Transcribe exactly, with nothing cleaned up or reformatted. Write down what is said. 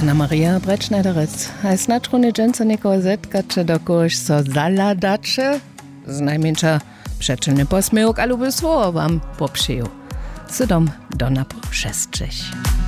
Anna Maria Bretschneiderec. A jest na truny dżęca niekoho zetkacze do kogoś so zaladacze? Znajmniejsza przeczylny posmyłk, ale by słowo wam poprzyjął. Sydom do napo szestrzeć.